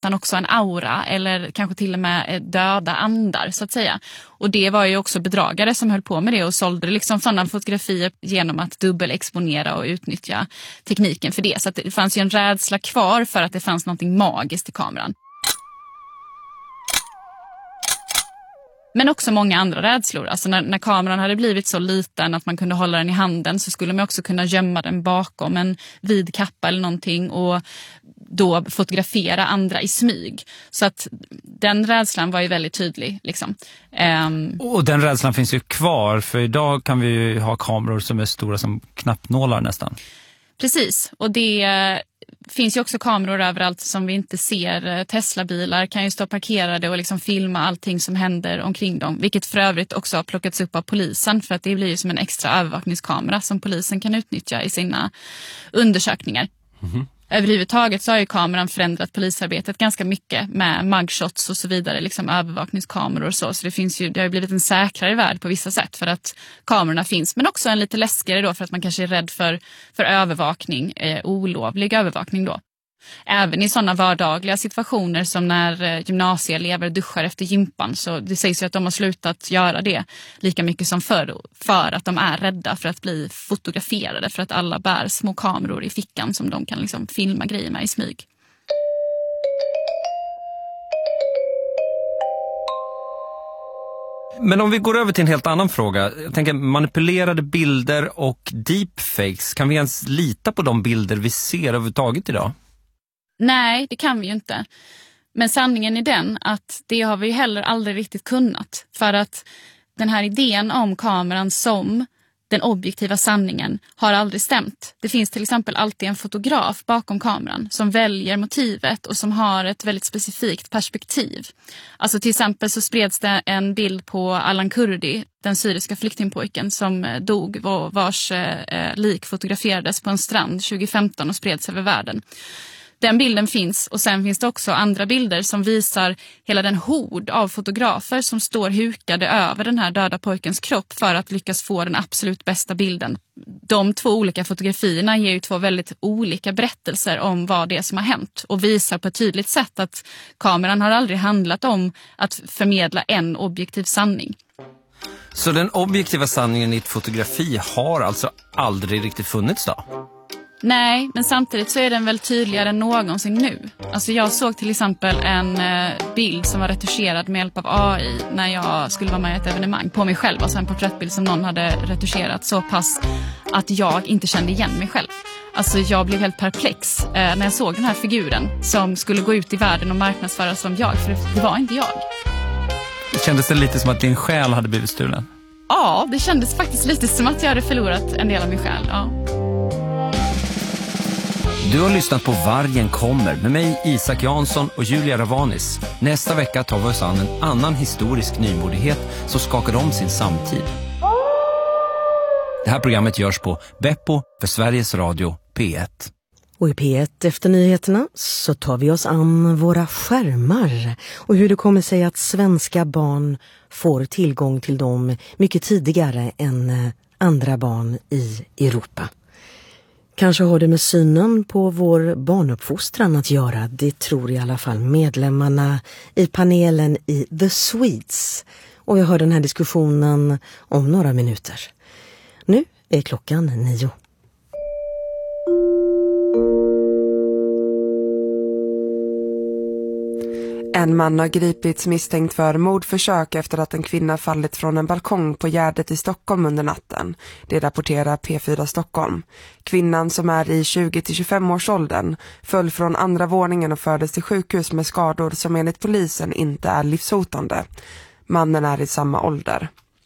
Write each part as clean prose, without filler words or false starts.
utan också en aura eller kanske till och med döda andar så att säga. Och det var ju också bedragare som höll på med det och sålde liksom sådana fotografier genom att dubbelexponera och utnyttja tekniken för det. Så att det fanns ju en rädsla kvar för att det fanns någonting magiskt i kameran. Men också många andra rädslor. Alltså när kameran hade blivit så liten att man kunde hålla den i handen så skulle man också kunna gömma den bakom en vid kappa eller någonting och då fotografera andra i smyg. Så att den rädslan var ju väldigt tydlig. Liksom. Och den rädslan finns ju kvar för idag kan vi ju ha kameror som är stora som knappnålar nästan. Precis, och det finns ju också kameror överallt som vi inte ser. Tesla-bilar kan ju stå parkerade och liksom filma allting som händer omkring dem. Vilket för övrigt också har plockats upp av polisen för att det blir ju som en extra övervakningskamera som polisen kan utnyttja i sina undersökningar. Mm-hmm. Överhuvudtaget så har ju kameran förändrat polisarbetet ganska mycket med mugshots och så vidare, liksom övervakningskameror och så. Så det har ju blivit en säkrare värld på vissa sätt för att kamerorna finns. Men också en lite läskigare då för att man kanske är rädd för övervakning, olovlig övervakning då. Även i sådana vardagliga situationer som när gymnasieelever duschar efter gympan så det sägs ju att de har slutat göra det lika mycket som förr för att de är rädda för att bli fotograferade för att alla bär små kameror i fickan som de kan liksom filma grejer med i smyg. Men om vi går över till en helt annan fråga. Jag tänker manipulerade bilder och deepfakes. Kan vi ens lita på de bilder vi ser överhuvudtaget idag? Nej, det kan vi ju inte. Men sanningen är den att det har vi ju heller aldrig riktigt kunnat. För att den här idén om kameran som den objektiva sanningen har aldrig stämt. Det finns till exempel alltid en fotograf bakom kameran som väljer motivet och som har ett väldigt specifikt perspektiv. Alltså till exempel så spreds det en bild på Alan Kurdi, den syriska flyktingpojken som dog och vars lik fotograferades på en strand 2015 och spreds över världen. Den bilden finns och sen finns det också andra bilder som visar hela den hord av fotografer som står hukade över den här döda pojkens kropp för att lyckas få den absolut bästa bilden. De två olika fotografierna ger ju två väldigt olika berättelser om vad det är som har hänt och visar på ett tydligt sätt att kameran har aldrig handlat om att förmedla en objektiv sanning. Så den objektiva sanningen i ett fotografi har alltså aldrig riktigt funnits då? Nej, men samtidigt så är den väl tydligare än någonsin nu. Alltså jag såg till exempel en bild som var retuscherad med hjälp av AI när jag skulle vara med i ett evenemang på mig själv. Alltså en porträttbild som någon hade retuscherat så pass att jag inte kände igen mig själv. Alltså jag blev helt perplex när jag såg den här figuren som skulle gå ut i världen och marknadsföras som jag, för det var inte jag. Kändes det lite som att din själ hade blivit stulen? Ja, det kändes faktiskt lite som att jag hade förlorat en del av min själ, ja. Du har lyssnat på Vargen kommer med mig Isak Jansson och Julia Ravanis. Nästa vecka tar vi oss an en annan historisk nymodighet som skakar om sin samtid. Det här programmet görs på Beppo för Sveriges Radio P1. Och i P1 efter nyheterna så tar vi oss an våra skärmar och hur det kommer sig att svenska barn får tillgång till dem mycket tidigare än andra barn i Europa. Kanske har det med synen på vår barnuppfostran att göra. Det tror i alla fall medlemmarna i panelen i The Swedes. Och jag hör den här diskussionen om några minuter. Nu är klockan 9. En man har gripits misstänkt för mordförsök efter att en kvinna fallit från en balkong på Gärdet i Stockholm under natten. Det rapporterar P4 Stockholm. Kvinnan, som är i 20-25 års åldern, föll från andra våningen och fördes till sjukhus med skador som enligt polisen inte är livshotande. Mannen är i samma ålder.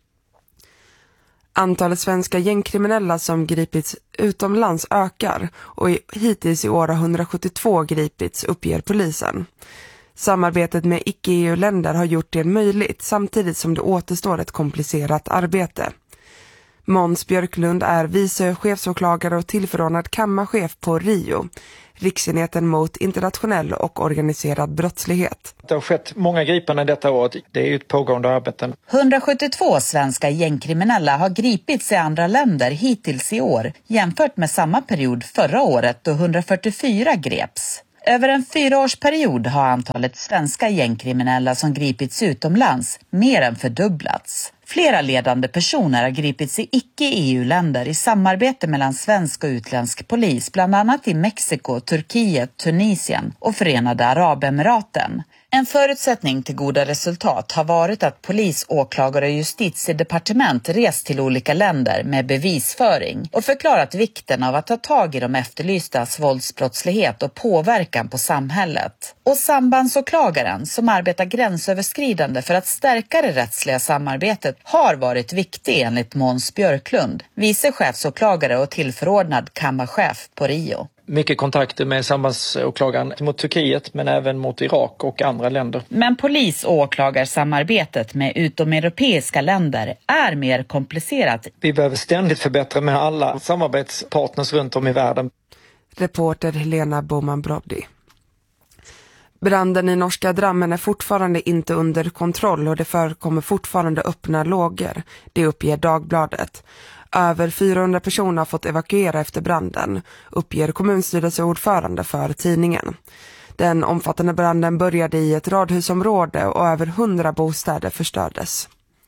Antalet svenska gängkriminella som gripits utomlands ökar och hittills i år har 172 gripits, uppger polisen. Samarbetet med icke-EU-länder har gjort det möjligt samtidigt som det återstår ett komplicerat arbete. Måns Björklund är vice chefsåklagare och tillförordnad kammarchef på RIO, Riksenheten mot internationell och organiserad brottslighet. Det har skett många gripanden detta år. Det är ju ett pågående arbete. 172 svenska gängkriminella har gripits i andra länder hittills i år jämfört med samma period förra året då 144 greps. Över en 4-årsperiod har antalet svenska gängkriminella som gripits utomlands mer än fördubblats. Flera ledande personer har gripits i icke-EU-länder i samarbete mellan svensk och utländsk polis, bland annat i Mexiko, Turkiet, Tunisien och Förenade Arabemiraten. En förutsättning till goda resultat har varit att polis, åklagare och justitiedepartement rest till olika länder med bevisföring och förklarat vikten av att ta tag i de efterlystas våldsbrottslighet och påverkan på samhället. Och sambandsåklagaren, som arbetar gränsöverskridande för att stärka det rättsliga samarbetet, har varit viktig enligt Måns Björklund, vice chefsåklagare och tillförordnad kammarchef på Rio. Mycket kontakter med sambandsåklagaren mot Turkiet men även mot Irak och andra länder. Men polis- och åklagarsamarbetet med utomeuropeiska länder är mer komplicerat. Vi behöver ständigt förbättra med alla samarbetspartners runt om i världen. Reporter Helena Boman-Brody. Branden i norska Drammen är fortfarande inte under kontroll och det förekommer fortfarande öppna lågor. Det uppger Dagbladet. Över 400 personer har fått evakuera efter branden, uppger kommunstyrelseordförande för tidningen. Den omfattande branden började i ett radhusområde och över 100 bostäder förstördes.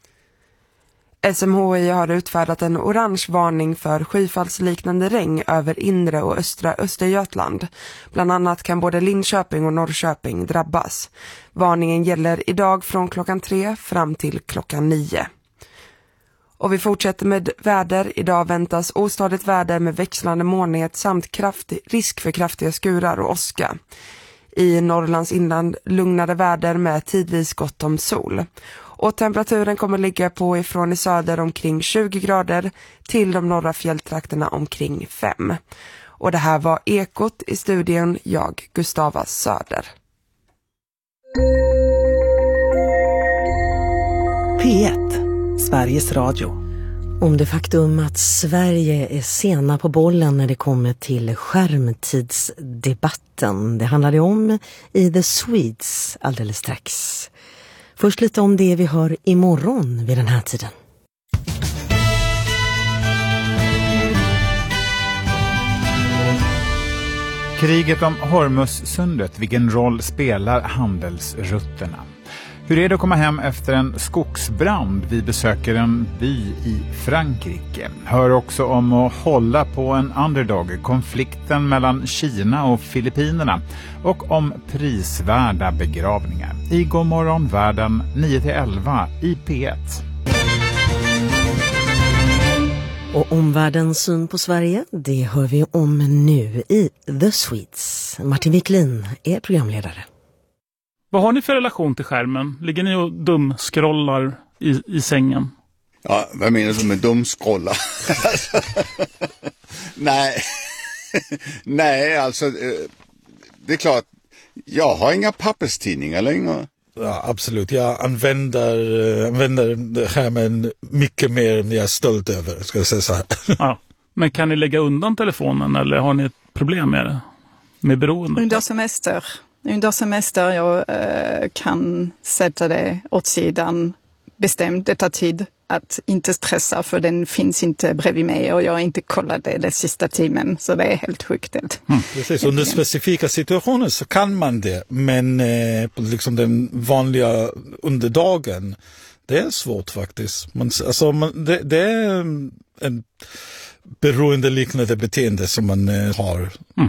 SMHI har utfärdat en orange varning för skyfallsliknande regn över inre och östra Östergötland. Bland annat kan både Linköping och Norrköping drabbas. Varningen gäller idag från klockan 3 fram till klockan 9. Och vi fortsätter med väder. Idag väntas ostadigt väder med växlande molnighet samt risk för kraftiga skurar och åska. I Norrlands inland lugnare väder med tidvis gott om sol. Och temperaturen kommer ligga på ifrån i söder omkring 20 grader till de norra fjälltrakterna omkring 5. Och det här var Ekot, i studion jag, Gustava Söder. P1, Sveriges Radio. Om det faktum att Sverige är sena på bollen när det kommer till skärmtidsdebatten. Det handlar det om i The Swedes alldeles strax. Först lite om det vi hör imorgon vid den här tiden. Kriget om Hormuzsundet, vilken roll spelar handelsrutterna? Hur är det att komma hem efter en skogsbrand? Vi besöker en by i Frankrike. Hör också om att hålla på en underdog, konflikten mellan Kina och Filippinerna och om prisvärda begravningar. I Godmorgon världen 9-11 i P1. Och omvärldens syn på Sverige, det hör vi om nu i The Swedes. Martin Wiklin är programledare. Vad har ni för relation till skärmen? Ligger ni och dumskrollar i sängen? Ja, vad menar du med dumskrollar? Nej, alltså det är klart, jag har inga papperstidningar längre. Ja, absolut. Jag använder skärmen mycket mer än jag är stolt över, ska jag säga så här. Ja, men kan ni lägga undan telefonen eller har ni ett problem med det? Med beroende? Under semester jag kan sätta det åt sidan bestämt. Det tar tid att inte stressa för den finns inte bredvid mig och jag har inte kollat det sista timmen. Så det är helt sjukt. Precis, under specifika situationer så kan man det. Men på liksom den vanliga underdagen, det är svårt faktiskt. Det är en beroendeliknande beteende som man har. Mm.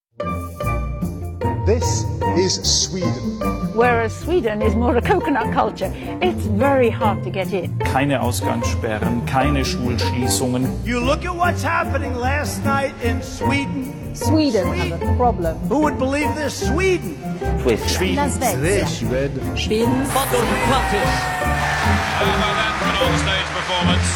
This is Sweden. Whereas Sweden is more a coconut culture. It's very hard to get in. Keine Ausgangssperren, keine Schulschließungen. You look at what's happening last night in Sweden. Sweden has a problem. Who would believe this? Sweden. Sweden. Sweden. Plattis. How about that for an on-stage performance?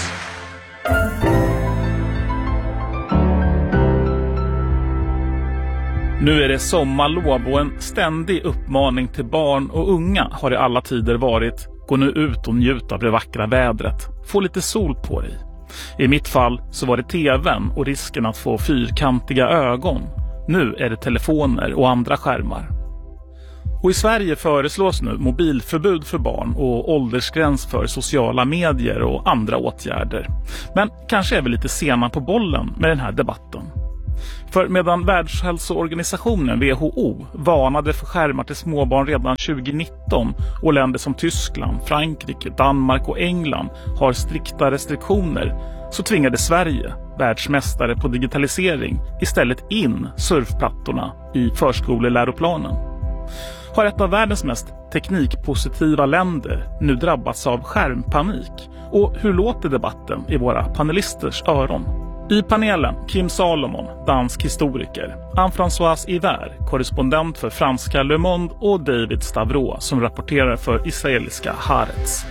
Nu är det sommarlov och en ständig uppmaning till barn och unga har i alla tider varit: gå nu ut och njut av det vackra vädret. Få lite sol på dig. I mitt fall så var det tvn och risken att få fyrkantiga ögon. Nu är det telefoner och andra skärmar. Och i Sverige föreslås nu mobilförbud för barn och åldersgräns för sociala medier och andra åtgärder. Men kanske är vi lite sena på bollen med den här debatten. För medan Världshälsoorganisationen WHO varnade för skärmar till småbarn redan 2019 och länder som Tyskland, Frankrike, Danmark och England har strikta restriktioner, så tvingade Sverige, världsmästare på digitalisering, istället in surfplattorna i förskoleläroplanen. Har ett av världens mest teknikpositiva länder nu drabbats av skärmpanik? Och hur låter debatten i våra panelisters öron? I panelen Kim Salomon, dansk historiker, Anne-Françoise Hiver, korrespondent för franska Le Monde och David Stavro som rapporterar för israeliska Haaretz.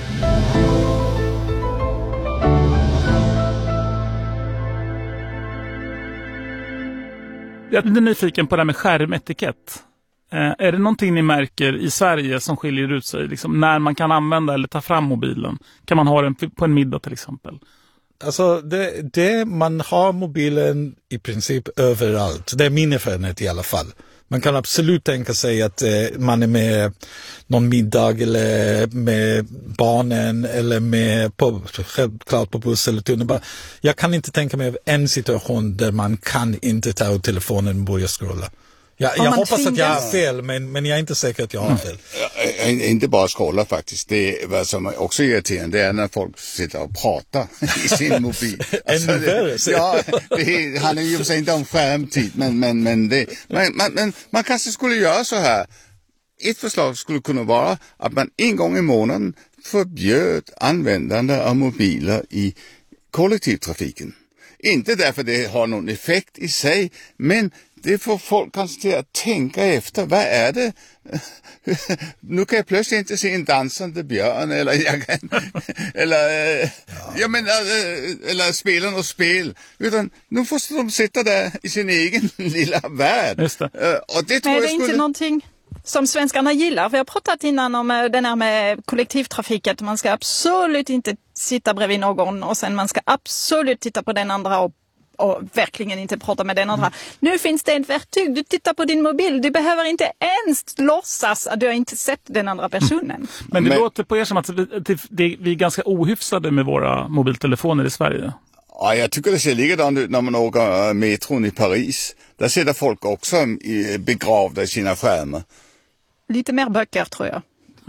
Jag är nyfiken på det här med skärmetikett. Är det någonting ni märker i Sverige som skiljer ut sig? Liksom, när man kan använda eller ta fram mobilen? Kan man ha den på en middag till exempel? Alltså man har mobilen i princip överallt. Det är min erfarenhet i alla fall. Man kan absolut tänka sig att man är med någon middag eller med barnen eller med självklart på buss eller tunnelbana. Jag kan inte tänka mig en situation där man kan inte ta ut telefonen och börja scrolla. Jag hoppas att jag har fel, men jag är inte säker att jag har fel. Inte bara scrolla faktiskt. Det är vad som är också irriterande, det är när folk sitter och pratar i sin mobil. Ännu värre. Ja, det handlar ju inte om skärmtid, men man kanske skulle göra så här. Ett förslag skulle kunna vara att man en gång i månaden förbjöd användande av mobiler i kollektivtrafiken. Inte därför det har någon effekt i sig, men det får folk kanske att tänka efter. Vad är det? Nu kan jag plötsligt inte se en dansande björn eller spela något spel. Utan nu får de sitta där i sin egen lilla värld. Just det. Och det tror jag inte någonting som svenskarna gillar. Vi har pratat innan om den här med kollektivtrafiken. Man ska absolut inte sitta bredvid någon och sen man ska absolut titta på den andra och verkligen inte prata med den andra. Nu finns det ett verktyg. Du tittar på din mobil. Du behöver inte ens låtsas att du har inte sett den andra personen. Men det låter på er som att vi är ganska ohyfsade med våra mobiltelefoner i Sverige. Ja, jag tycker det ser likadant ut när man åker metron i Paris. Där sitter folk också begravda i sina skärmar. Lite mer böcker tror jag.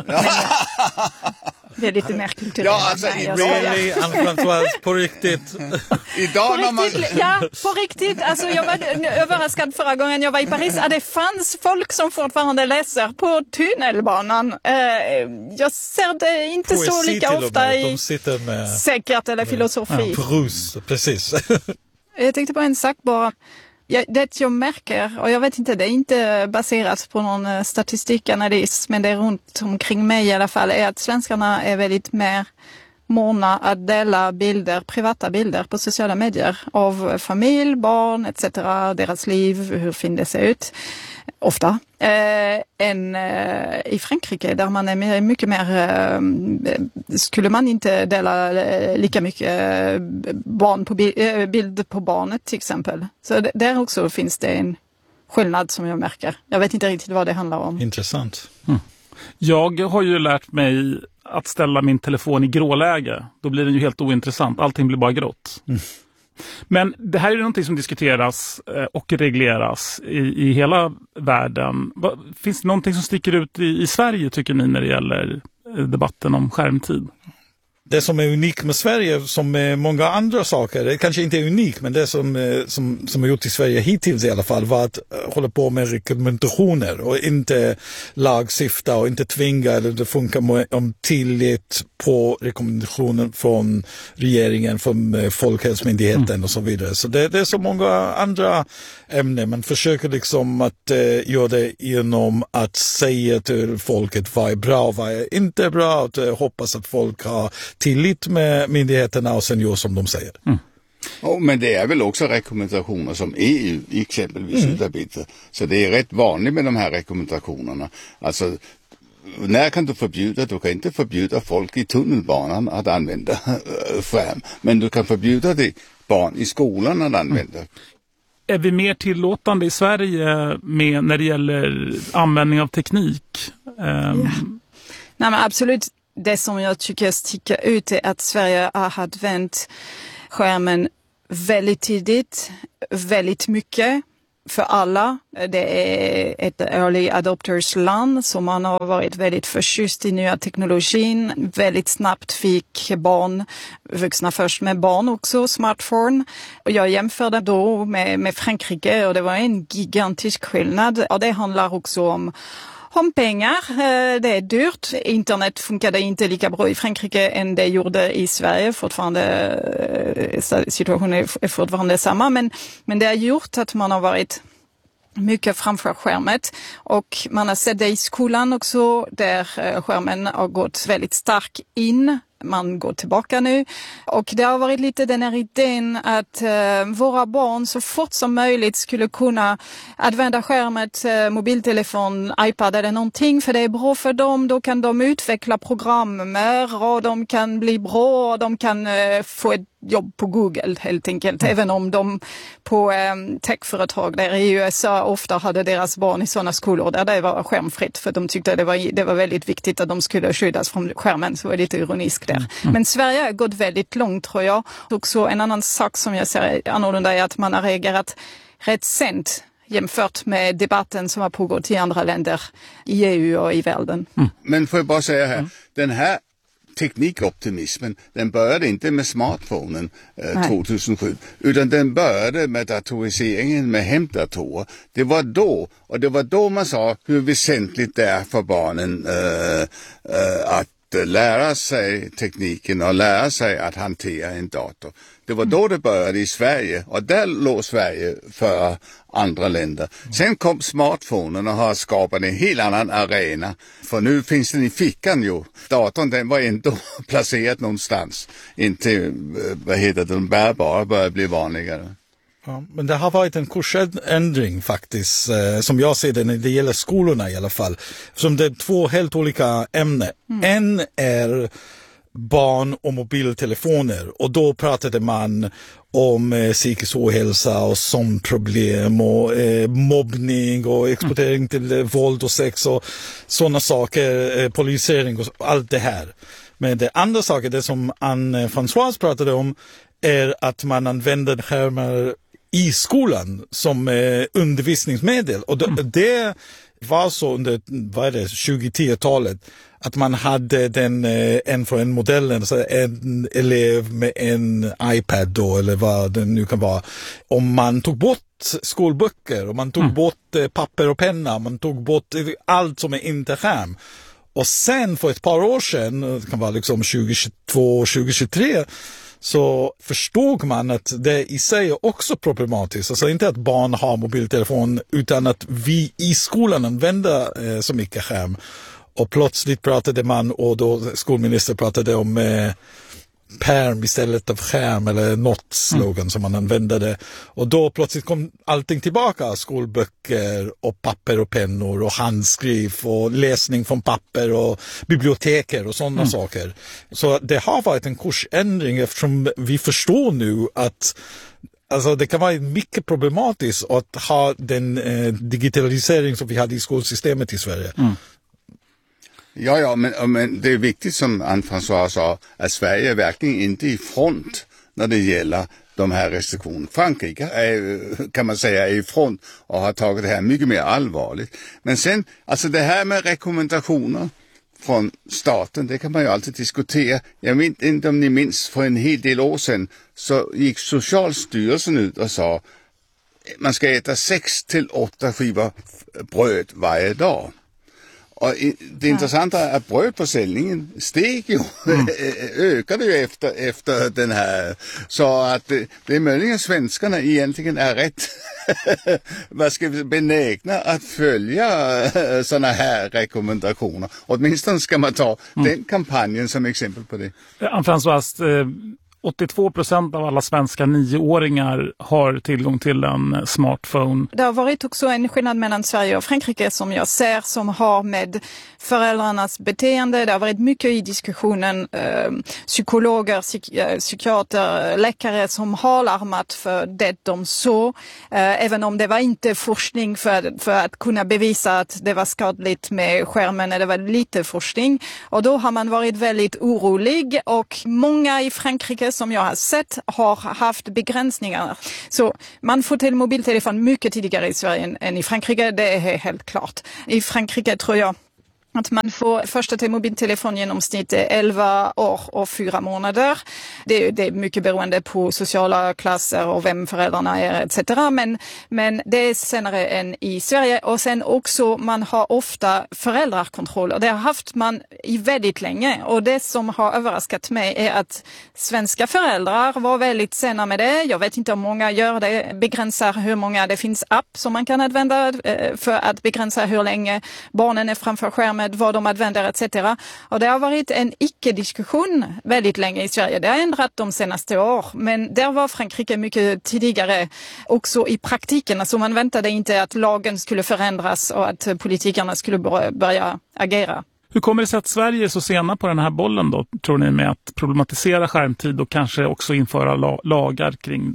Det är lite mer kulturellt. Ja, alltså, really, Anne-Françoise, på riktigt. Idag på riktigt, ja, på riktigt. Alltså, jag var överraskad förra gången jag var i Paris att det fanns folk som fortfarande läser på tunnelbanan. Jag ser det inte poesi så lika ofta i säkert eller filosofi. Ja, Proust, precis. Jag tänkte på en sak bara. Det jag märker, och jag vet inte, det är inte baserat på någon statistikanalys, men det är runt omkring mig i alla fall, är att svenskarna är väldigt mer måna att dela bilder, privata bilder på sociala medier av familj, barn etc. Deras liv, hur fint det ser ut. Ofta. Än i Frankrike där man är mycket mer skulle man inte dela lika mycket barn på bild på barnet till exempel. Så där också finns det en skillnad som jag märker. Jag vet inte riktigt vad det handlar om. Intressant. Jag har ju lärt mig att ställa min telefon i gråläge. Då blir den ju helt ointressant. Allting blir bara grått. Men det här är någonting som diskuteras och regleras i hela världen. Finns det någonting som sticker ut i Sverige tycker ni när det gäller debatten om skärmtid? Det som är unikt med Sverige, som med många andra saker, det kanske inte är unikt, men det som har gjort i Sverige hittills i alla fall var att hålla på med rekommendationer och inte lagstifta och inte tvinga, eller det funkar om tillit på rekommendationer från regeringen, från Folkhälsomyndigheten och så vidare. Så det är så många andra ämnen. Man försöker liksom att göra det genom att säga till folket vad är bra och vad är inte bra, och hoppas att folk har tillit med myndigheterna och sen gör som de säger. Men det är väl också rekommendationer som EU exempelvis utarbetar. Så det är rätt vanligt med de här rekommendationerna. Alltså, när kan du förbjuda? Du kan inte förbjuda folk i tunnelbanan att använda skärm. Men du kan förbjuda barn i skolan att använda. Är vi mer tillåtande i Sverige när det gäller användning av teknik? Ja. Nej, men absolut. Det som jag tycker sticker ut är att Sverige har använt skärmen väldigt tidigt, väldigt mycket för alla. Det är ett early adopters land som man har varit väldigt förtjust i nya teknologin. Väldigt snabbt fick vuxna först med barn också, smartphone. Och jag jämförde då med Frankrike och det var en gigantisk skillnad. Och det handlar också om pengar. Det är dyrt. Internet funkade inte lika bra i Frankrike än det gjorde i Sverige. Situationen är fortfarande samma. Men det har gjort att man har varit mycket framför skärmet. Och man har sett det i skolan också där skärmen har gått väldigt starkt in. Man går tillbaka nu. Och det har varit lite den här idén att våra barn så fort som möjligt skulle kunna använda skärmet, mobiltelefon, iPad eller någonting. För det är bra för dem. Då kan de utveckla programmer och de kan bli bra och de kan få ett jobb på Google helt enkelt. Även om de på techföretag där i USA ofta hade deras barn i sådana skolor där det var skärmfritt. För de tyckte det var väldigt viktigt att de skulle skyddas från skärmen. Så var det lite ironiskt där. Men Sverige har gått väldigt långt tror jag. Också en annan sak som jag ser annorlunda är att man har reagerat rätt sent jämfört med debatten som har pågått i andra länder i EU och i världen. Men får jag bara säga här, den här teknikoptimismen, den började inte med smartphonen 2007, utan den började med datoriseringen med hemdatorer. Det var då man sa hur väsentligt det är för barnen att lära sig tekniken och lära sig att hantera en dator. Det var då det började i Sverige och där låg Sverige för andra länder. Sen kom smartphonen och har skapat en helt annan arena. För nu finns den i fickan ju. Datorn den var ändå placerad någonstans. Inte de bärbara börjar bli vanligare. Ja, men det har varit en kursändring faktiskt, som jag ser det när det gäller skolorna i alla fall. Som det är två helt olika ämnen. En är barn och mobiltelefoner och då pratade man om psykisk ohälsa och sömnproblem och mobbning och exportering till våld och sex och sådana saker, polisering och allt det här. Men det andra saker, det som Anne-Françoise pratade om, är att man använder skärmar i skolan som undervisningsmedel. Och det var så under 2010-talet att man hade en från en modellen, så en elev med en iPad då, eller vad det nu kan vara. Om man tog bort skolböcker och man tog bort papper och penna, man tog bort allt som är inte skärm. Och sen för ett par år sedan, det kan vara liksom 2022 och 2023, så förstod man att det i sig är också problematiskt. Alltså inte att barn har mobiltelefon utan att vi i skolan använder så mycket skärm. Och plötsligt pratade man, och då skolminister pratade om perm istället av skärm eller något slogan som man använde det. Och då plötsligt kom allting tillbaka, skolböcker och papper och pennor och handskrift och läsning från papper och biblioteker och sådana saker. Så det har varit en kursändring eftersom vi förstår nu att alltså det kan vara mycket problematiskt att ha den digitalisering som vi hade i skolsystemet i Sverige. Ja, men det är viktigt som Anne-Françoise sa att Sverige är verkligen inte i front när det gäller de här restriktionerna. Frankrike kan man säga är i front och har tagit det här mycket mer allvarligt. Men sen, alltså det här med rekommendationer från staten, det kan man ju alltid diskutera. Jag vet inte om ni minns, för en hel del år sedan så gick Socialstyrelsen ut och sa man ska äta 6-8 skivor bröd varje dag. Och det intressanta är att brödförsäljningen steg ju, ökade ju efter den här. Så att det är möjligen svenskarna egentligen är rätt benägna att följa sådana här rekommendationer. Åtminstone ska man ta den kampanjen som exempel på det. Anne-Françoise, 82% av alla svenska 9-åringar har tillgång till en smartphone. Det har varit också en skillnad mellan Sverige och Frankrike som jag ser som har med föräldrarnas beteende. Det har varit mycket i diskussionen psykologer, psykiater, läkare som har larmat för det de såg. Även om det var inte forskning för att kunna bevisa att det var skadligt med skärmen. Det var lite forskning. Och då har man varit väldigt orolig och många i Frankrike Sverige som jag har sett har haft begränsningar. Så man får till mobiltelefon mycket tidigare i Sverige än i Frankrike, det är helt klart. I Frankrike tror jag att man får första till mobiltelefon genomsnitt 11 år och 4 månader. Det är mycket beroende på sociala klasser och vem föräldrarna är etc. Men det är senare än i Sverige. Och sen också man har ofta föräldrakontroll. Och det har haft man i väldigt länge. Och det som har överraskat mig är att svenska föräldrar var väldigt sena med det. Jag vet inte om många gör det. Begränsar hur många det finns app som man kan använda för att begränsa hur länge barnen är framför skärmen, vad de använder etc. Och det har varit en icke-diskussion väldigt länge i Sverige. Det har ändrat de senaste år. Men där var Frankrike mycket tidigare också i praktiken. Alltså man väntade inte att lagen skulle förändras och att politikerna skulle börja agera. Hur kommer det sig att Sverige är så sena på den här bollen då, tror ni, med att problematisera skärmtid och kanske också införa lagar kring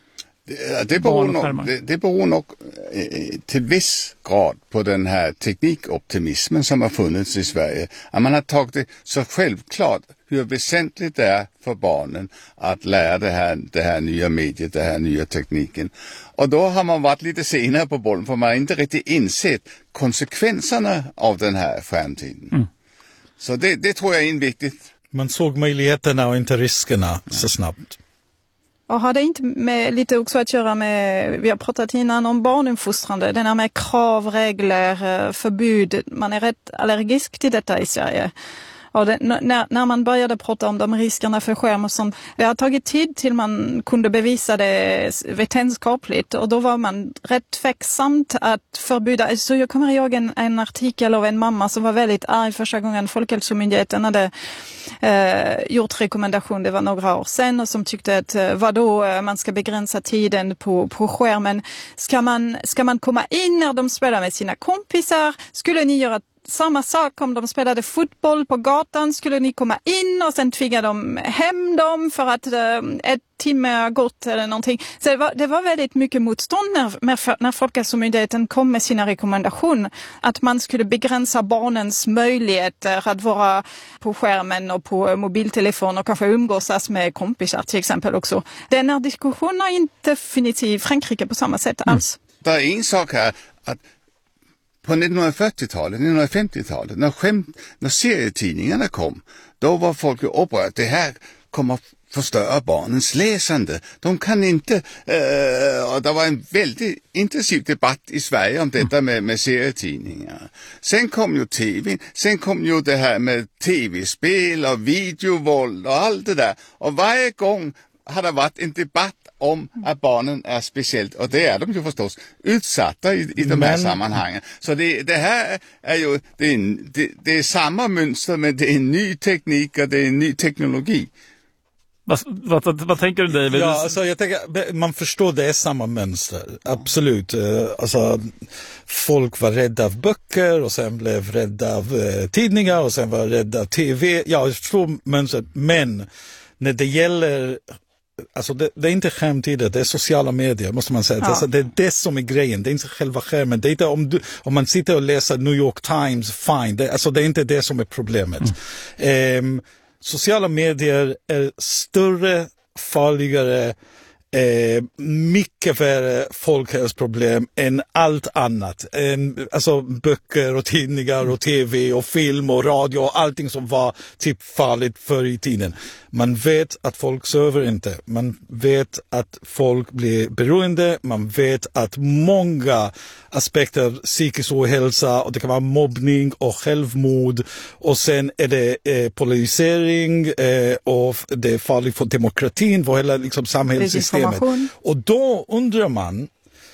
det beror nog till viss grad på den här teknikoptimismen som har funnits i Sverige. Att man har tagit det så självklart hur väsentligt det är för barnen att lära det här nya mediet, det här nya tekniken. Och då har man varit lite senare på bollen för man har inte riktigt insett konsekvenserna av den här skärmtiden. Mm. Så det tror jag är viktigt. Man såg möjligheterna och inte riskerna så snabbt. Och har det inte med lite också att göra med, vi har pratat innan om barnuppfostrande, den här med krav, regler, förbud, man är rätt allergisk till detta i Sverige. Och när man började prata om de riskerna för skärm och sånt, det har tagit tid till man kunde bevisa det vetenskapligt och då var man rätt tveksamt att förbjuda. Så jag kommer ihåg en artikel av en mamma som var väldigt arg första gången Folkhälsomyndigheten hade gjort rekommendation, det var några år sedan, och som tyckte att vadå, man ska begränsa tiden på skärmen. Ska man komma in när de spelar med sina kompisar? Skulle ni göra samma sak om de spelade fotboll på gatan? Skulle ni komma in och sen tvinga dem hem dem för att ett timme har gått eller någonting? Så det var väldigt mycket motstånd när Folkhälsomyndigheten kom med sina rekommendationer. Att man skulle begränsa barnens möjligheter att vara på skärmen och på mobiltelefon och kanske umgås med kompisar till exempel också. Den här diskussionen har inte funnits i Frankrike på samma sätt alls. Det är en sak här att på 1940-talet, 1950-talet, när serietidningarna kom, då var folk upprörda. Det här kommer förstöra barnens läsande. De kan inte, och det var en väldigt intensiv debatt i Sverige om detta med serietidningar. Sen kom ju tv, sen kom ju det här med tv-spel och videovåld och allt det där. Och varje gång har det varit en debatt om att barnen är speciellt, och det är de ju förstås, utsatta i de här sammanhangen. Så det här är ju, det är samma mönster, men det är en ny teknik och det är en ny teknologi. Vad tänker du, David? Ja, alltså jag tänker, man förstår det är samma mönster, absolut. Alltså, folk var rädda av böcker och sen blev rädda av tidningar och sen var rädda av tv. Ja, jag förstår mönstret, men när det gäller, alltså det är inte skärmtider, det är sociala medier, måste man säga. Ja. Alltså det är det som är grejen, det är inte själva skärmen. Det är inte om man sitter och läser New York Times, fine. Det är inte det som är problemet. Sociala medier är större, farligare, mycket värre folkhälsoproblem än allt annat. Alltså böcker och tidningar och tv och film och radio och allting som var typ farligt förr i tiden. Man vet att folk söver inte. Man vet att folk blir beroende. Man vet att många aspekter av psykisk ohälsa, och det kan vara mobbning och självmord, och sen är det polarisering och det är farligt för demokratin, för hela liksom samhällssystemet. Och då undrar man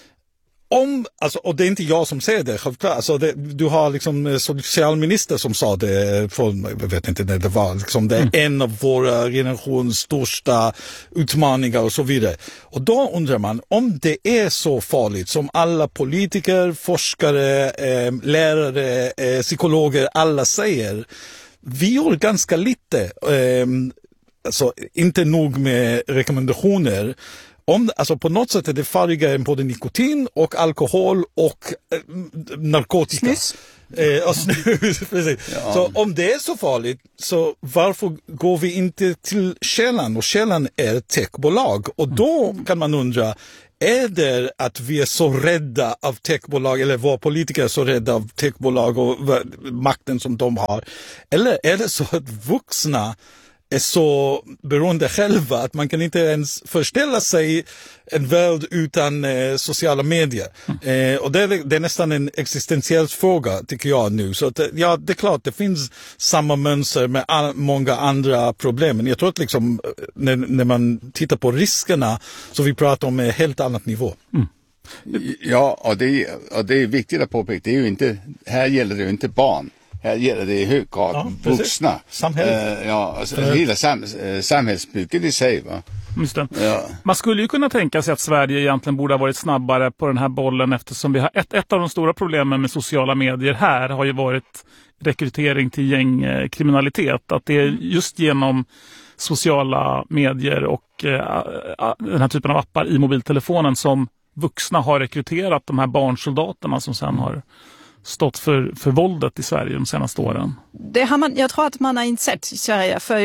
alltså, och det är inte jag som säger det, självklart. Alltså du har liksom socialminister som sa det från, jag vet inte när det var, liksom det är en av våra generations största utmaningar och så vidare. Och då undrar man, om det är så farligt som alla politiker, forskare, lärare, psykologer, alla säger, vi gör ganska lite, alltså inte nog med rekommendationer. Alltså på något sätt är det farligare än både nikotin och alkohol och narkotika. Snus. Precis. Ja. Så om det är så farligt, så varför går vi inte till källan? Och källan är techbolag. Och då kan man undra, är det att vi är så rädda av techbolag, eller våra politiker är så rädda av techbolag och makten som de har? Eller är det så att vuxna är så beroende själva att man kan inte ens föreställa sig en värld utan sociala medier. Och det är nästan en existentiell fråga, tycker jag nu. Så att, ja, det är klart, det finns samma mönster med många andra problem. Men jag tror att liksom, när man tittar på riskerna, så vi pratar om en helt annat nivå. Ja, och det är viktigt att påpeka. Det är ju inte, här gäller det ju inte barn. Här gäller det i hög grad vuxna. Hela samhällsbygget i sig. Va? Just det. Ja. Man skulle ju kunna tänka sig att Sverige egentligen borde ha varit snabbare på den här bollen, eftersom vi har ett av de stora problemen med sociala medier här har ju varit rekrytering till gängkriminalitet. Att det är just genom sociala medier och den här typen av appar i mobiltelefonen som vuxna har rekryterat de här barnsoldaterna som sen har stått för våldet i Sverige de senaste åren. Jag tror att man har insett i Sverige, för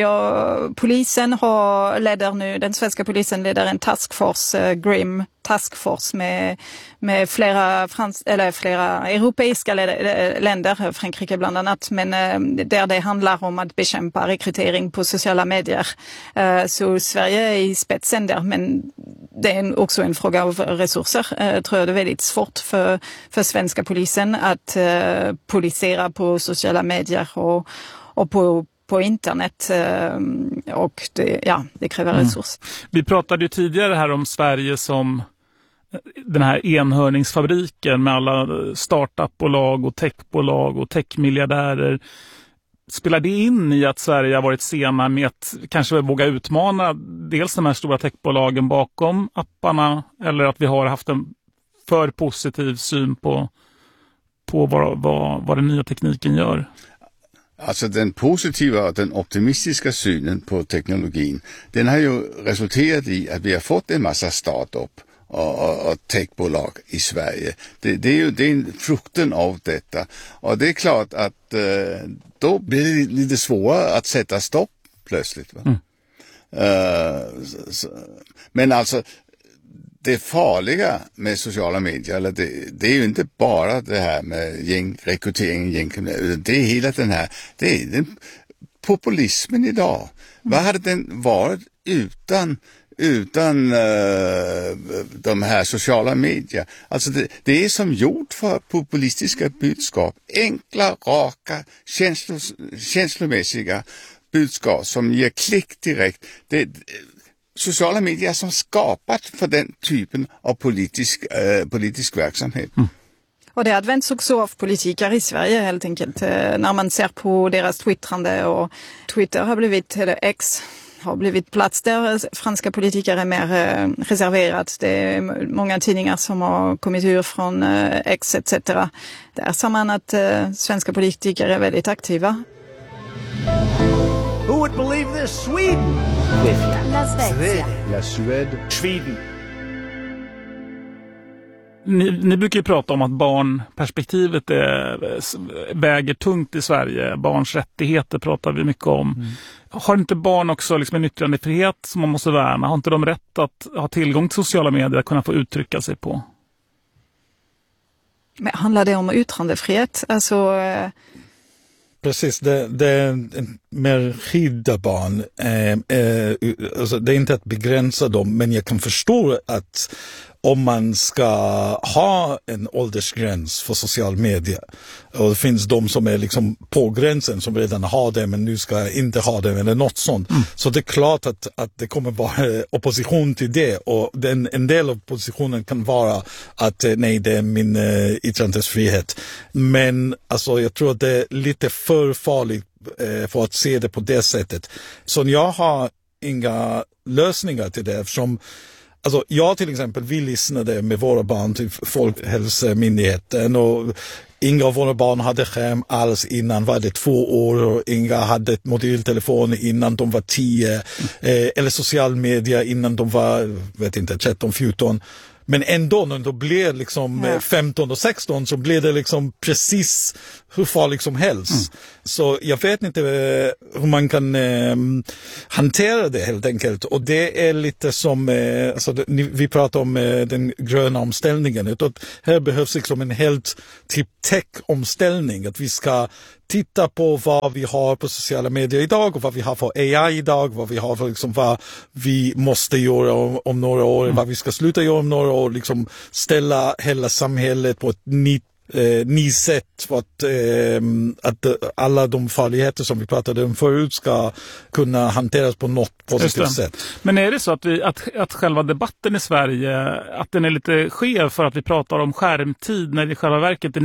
den svenska polisen leder en taskforce, GRIM taskforce med flera europeiska länder, Frankrike bland annat, men där det handlar om att bekämpa rekrytering på sociala medier. Så Sverige är i spetsen där, men det är också en fråga av resurser. Tror jag det är väldigt svårt för svenska polisen att polisera på sociala medier och på internet, och det kräver resurser. Vi pratade ju tidigare här om Sverige som den här enhörningsfabriken med alla startupbolag och techbolag och techmiljardärer. Spelar det in i att Sverige har varit sena med att kanske våga utmana dels de här stora techbolagen bakom apparna, eller att vi har haft en för positiv syn på vad den nya tekniken gör? Alltså den positiva och den optimistiska synen på teknologin, den har ju resulterat i att vi har fått en massa startup och techbolag i Sverige. Det är frukten av detta. Och det är klart att då blir det lite svårare att sätta stopp plötsligt. Va? Men alltså det farliga med sociala medier, eller det är ju inte bara det här med rekrytering, gängkriminalitet, det är hela det är den populismen idag. Vad hade den varit utan de här sociala medier? Alltså det är som gjort för populistiska budskap, enkla, raka, känslomässiga budskap som ger klick direkt. Sociala medier som skapat för den typen av politisk verksamhet. Och det används också av politiker i Sverige helt enkelt. När man ser på deras twittrande, och Twitter har blivit, eller X har blivit plats där franska politiker är mer reserverat. Det är många tidningar som har kommit ur från X etc. Där ser man att svenska politiker är väldigt aktiva. Who would believe this? Sweden! La Suède. Sweden. Ni brukar ju prata om att barnperspektivet väger tungt i Sverige. Barns rättigheter pratar vi mycket om. Har inte barn också liksom en yttrandefrihet som man måste värna? Har inte de rätt att ha tillgång till sociala medier att kunna få uttrycka sig på? Men handlar det om yttrandefrihet? Alltså... Precis, det är en mer skydda barn. Alltså det är inte att begränsa dem, men jag kan förstå att om man ska ha en åldersgräns för social media, och det finns de som är liksom på gränsen som redan har det men nu ska inte ha det eller något sånt. Så det är klart att det kommer vara opposition till det, och en del av oppositionen kan vara att nej, det är min yttrandefrihet. Men alltså, jag tror att det är lite för farligt för att se det på det sättet. Så jag har inga lösningar till det, eftersom alltså, jag till exempel, vi lyssnade med våra barn till Folkhälsomyndigheten, och Inga av våra barn hade skärm alls innan var det 2 år och inga hade mobiltelefoner innan de var 10 eller social media innan de var, vet inte, 13-14. Men ändå när de blev liksom 15 och 16 så blev det liksom precis hur farligt som helst. Så jag vet inte hur man kan hantera det helt enkelt. Och det är lite som, vi pratar om den gröna omställningen. Här behövs liksom en helt typ tech-omställning. Att vi ska titta på vad vi har på sociala medier idag och vad vi har för AI idag, vad vi har för liksom, vad vi måste göra om några år, vad vi ska sluta göra om några år, liksom ställa hela samhället på ett nytt sätt för att alla de farligheter som vi pratade om förut ska kunna hanteras på något positivt sätt. Men är det så att själva debatten i Sverige, att den är lite skev för att vi pratar om skärmtid när i själva verket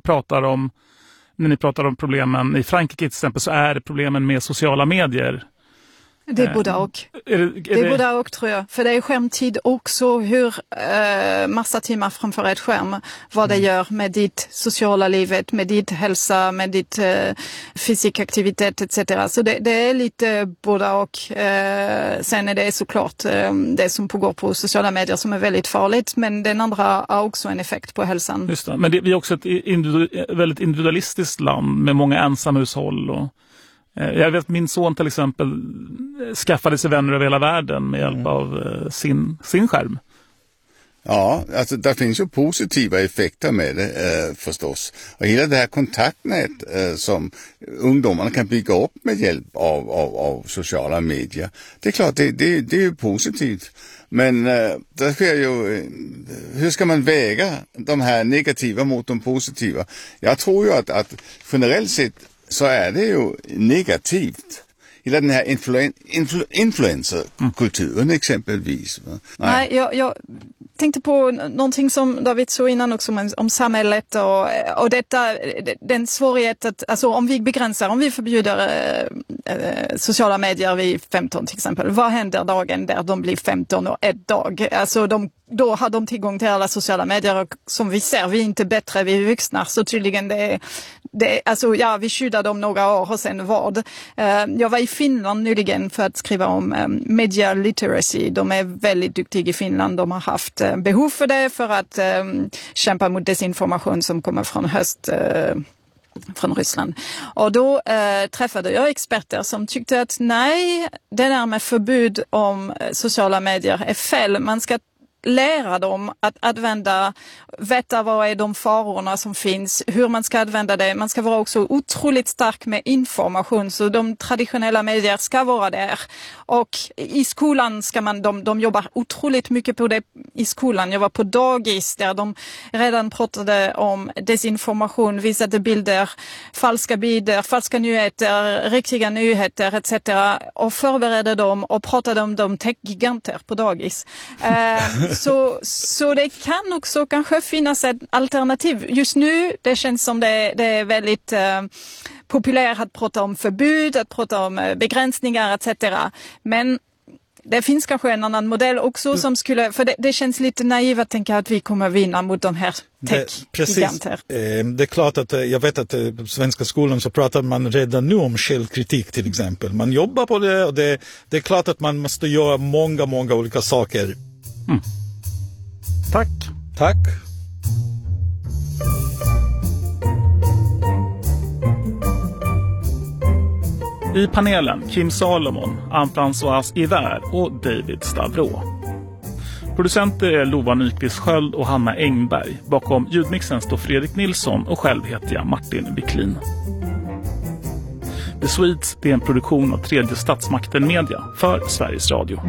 när ni pratar om problemen i Frankrike till exempel så är det problemen med sociala medier? Det är både och. Det är både och tror jag. För det är skärmtid också hur massa timmar framför ett skärm. Vad det gör med ditt sociala livet, med ditt hälsa, med ditt fysisk aktivitet etc. Så det är lite både och. Sen är det såklart det som pågår på sociala medier som är väldigt farligt. Men den andra har också en effekt på hälsan. Just det. Men vi är också ett väldigt individualistiskt land med många ensamhushåll och jag vet att min son till exempel skaffade sig vänner över hela världen med hjälp av sin skärm. Ja, alltså det finns ju positiva effekter med det förstås. Och hela det här kontaktnät som ungdomarna kan bygga upp med hjälp av sociala medier. Det är klart, det är ju positivt. Men det sker ju, hur ska man väga de här negativa mot de positiva? Jag tror ju att generellt sett så är det ju negativt. Hela den här influencerkulturen exempelvis. Nej, jag tänkte på någonting som David sa innan också om samhället och detta, den svårighet att, alltså om vi förbjuder sociala medier vid 15 till exempel, vad händer dagen där de blir 15 och ett dag? Alltså då har de tillgång till alla sociala medier och som vi ser, vi är inte bättre, vi är vuxna, så tydligen vi skyddar dem några år och sen vad. Jag var i Finland nyligen för att skriva om media literacy. De är väldigt duktiga i Finland. De har haft behov för det för att kämpa mot desinformation som kommer från Ryssland. Och då träffade jag experter som tyckte att nej, det där med förbud om sociala medier är fel. Man ska lära dem att veta vad är de farorna som finns, hur man ska använda det. Man ska vara också otroligt stark med information, så de traditionella medier ska vara där. Och i skolan ska de jobbar otroligt mycket på det i skolan. Jag var på dagis där de redan pratade om desinformation, visade bilder, falska nyheter, riktiga nyheter etc. och förberedde dem och pratade om de techgiganter på dagis. Så det kan också kanske finnas ett alternativ. Just nu, det känns som det är väldigt populärt att prata om förbud, att prata om begränsningar etc. Men det finns kanske en annan modell också som skulle, för det känns lite naivt att tänka att vi kommer vinna mot de här tech-giganter. Det är klart att jag vet att på svenska skolan så pratar man redan nu om källkritik till exempel. Man jobbar på det och det är klart att man måste göra många olika saker. Tack. I panelen Kim Salomon, Anne-Françoise Hiver och David Stavro. Producenter är Lova Nyqvist Sköld och Hanna Engberg. Bakom ljudmixen står Fredrik Nilsson och själv heter jag Martin Wiklin. The Swedes är en produktion av Tredje Statsmakten Media för Sveriges Radio.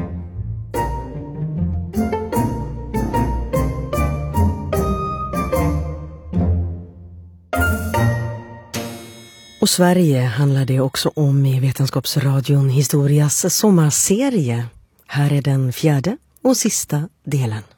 Och Sverige handlar det också om i Vetenskapsradion Historias sommarserie. Här är den 4:e och sista delen.